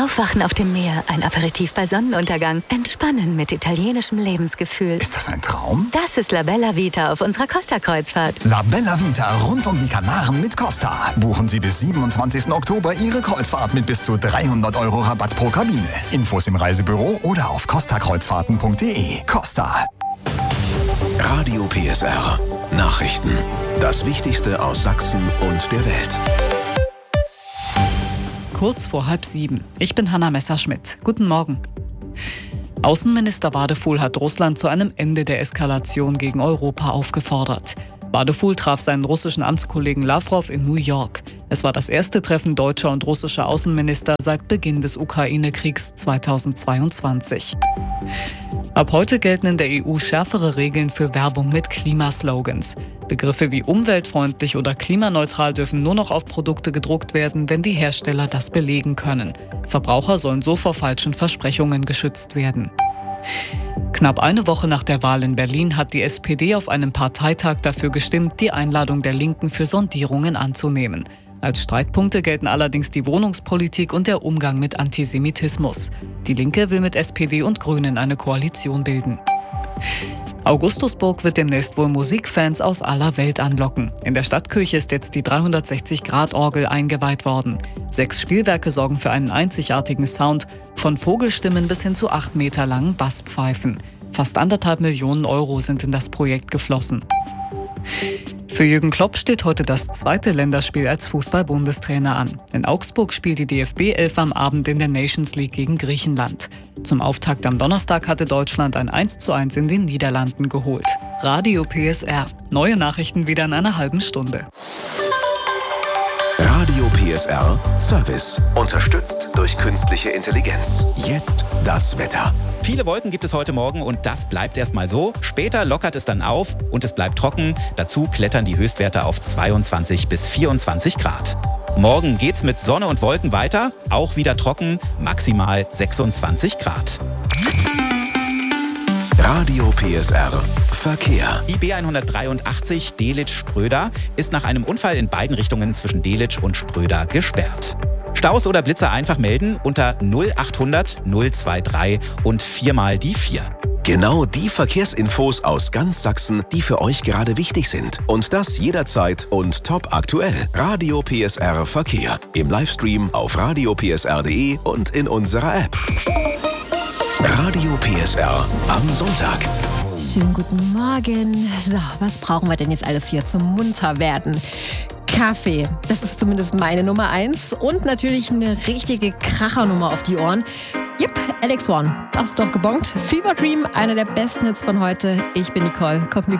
Aufwachen auf dem Meer, ein Aperitif bei Sonnenuntergang, Entspannen mit italienischem Lebensgefühl. Ist das ein Traum? Das ist La Bella Vita auf unserer Costa-Kreuzfahrt. La Bella Vita rund um die Kanaren mit Costa. Buchen Sie bis 27. Oktober Ihre Kreuzfahrt mit bis zu 300 € Rabatt pro Kabine. Infos im Reisebüro oder auf costakreuzfahrten.de. Costa. Radio PSR. Nachrichten. Das Wichtigste aus Sachsen und der Welt. Kurz vor 6:30. Ich bin Hanna Messerschmidt. Guten Morgen. Außenminister Wadefuhl hat Russland zu einem Ende der Eskalation gegen Europa aufgefordert. Wadefuhl traf seinen russischen Amtskollegen Lawrow in New York. Es war das erste Treffen deutscher und russischer Außenminister seit Beginn des Ukraine-Kriegs 2022. Ab heute gelten in der EU schärfere Regeln für Werbung mit Klimaslogans. Begriffe wie umweltfreundlich oder klimaneutral dürfen nur noch auf Produkte gedruckt werden, wenn die Hersteller das belegen können. Verbraucher sollen so vor falschen Versprechungen geschützt werden. Knapp eine Woche nach der Wahl in Berlin hat die SPD auf einem Parteitag dafür gestimmt, die Einladung der Linken für Sondierungen anzunehmen. Als Streitpunkte gelten allerdings die Wohnungspolitik und der Umgang mit Antisemitismus. Die Linke will mit SPD und Grünen eine Koalition bilden. Augustusburg wird demnächst wohl Musikfans aus aller Welt anlocken. In der Stadtkirche ist jetzt die 360-Grad-Orgel eingeweiht worden. 6 Spielwerke sorgen für einen einzigartigen Sound, von Vogelstimmen bis hin zu 8 Meter langen Basspfeifen. Fast 1,5 Millionen € sind in das Projekt geflossen. Für Jürgen Klopp steht heute das zweite Länderspiel als Fußball-Bundestrainer an. In Augsburg spielt die DFB-11 am Abend in der Nations League gegen Griechenland. Zum Auftakt am Donnerstag hatte Deutschland ein 1:1 in den Niederlanden geholt. Radio PSR. Neue Nachrichten wieder in einer halben Stunde. Radio PSR Service. Unterstützt durch künstliche Intelligenz. Jetzt das Wetter. Viele Wolken gibt es heute Morgen und das bleibt erstmal so. Später lockert es dann auf und es bleibt trocken. Dazu klettern die Höchstwerte auf 22 bis 24 Grad. Morgen geht's mit Sonne und Wolken weiter, auch wieder trocken, maximal 26 Grad. Radio PSR Verkehr. Die B183 Delitzsch-Spröda ist nach einem Unfall in beiden Richtungen zwischen Delitzsch und Spröda gesperrt. Staus oder Blitzer einfach melden unter 0800 023 und 4 die 4. Genau die Verkehrsinfos aus ganz Sachsen, die für euch gerade wichtig sind. Und das jederzeit und top aktuell. Radio PSR Verkehr. Im Livestream auf radiopsr.de und in unserer App. Radio PSR am Sonntag. Schönen guten Morgen. So, was brauchen wir denn jetzt alles hier zum Munterwerden? Kaffee, das ist zumindest meine Nummer 1 und natürlich eine richtige Krachernummer auf die Ohren. Yep, Alex One, das ist doch gebongt. Fever Dream, einer der besten Hits von heute. Ich bin Nicole, kommt mit